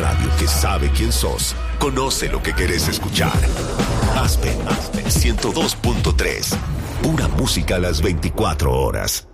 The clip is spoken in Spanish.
radio que sabe quién sos, conoce lo que querés escuchar. Aspen 102.3. Pura música a las 24 horas.